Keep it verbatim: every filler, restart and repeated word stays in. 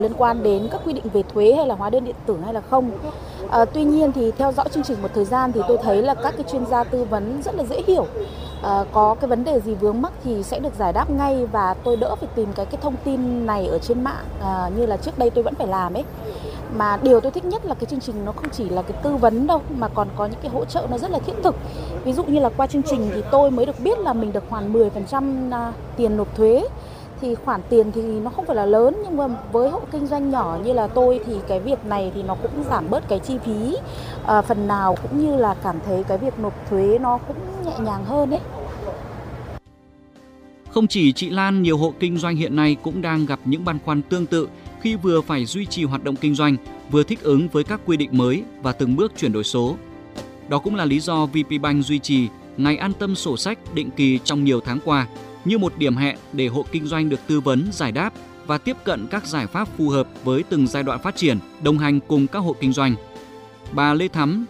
liên quan đến các quy định về thuế hay là hóa đơn điện tử hay là không. À, tuy nhiên thì theo dõi chương trình một thời gian thì tôi thấy là các cái chuyên gia tư vấn rất là dễ hiểu. À, có cái vấn đề gì vướng mắc thì sẽ được giải đáp ngay và tôi đỡ phải tìm cái cái thông tin này ở trên mạng à, như là trước đây tôi vẫn phải làm ấy. Mà điều tôi thích nhất là cái chương trình nó không chỉ là cái tư vấn đâu mà còn có những cái hỗ trợ nó rất là thiết thực. Ví dụ như là qua chương trình thì tôi mới được biết là mình được hoàn mười phần trăm tiền nộp thuế. Thì khoản tiền thì nó không phải là lớn nhưng mà với hộ kinh doanh nhỏ như là tôi thì cái việc này thì nó cũng giảm bớt cái chi phí à, phần nào, cũng như là cảm thấy cái việc nộp thuế nó cũng nhẹ nhàng hơn ấy. Không chỉ chị Lan, nhiều hộ kinh doanh hiện nay cũng đang gặp những băn khoăn tương tự khi vừa phải duy trì hoạt động kinh doanh, vừa thích ứng với các quy định mới và từng bước chuyển đổi số. Đó cũng là lý do vê pê Bank duy trì ngày an tâm sổ sách định kỳ trong nhiều tháng qua như một điểm hẹn để hộ kinh doanh được tư vấn, giải đáp và tiếp cận các giải pháp phù hợp với từng giai đoạn phát triển, đồng hành cùng các hộ kinh doanh. Bà Lê Thắm,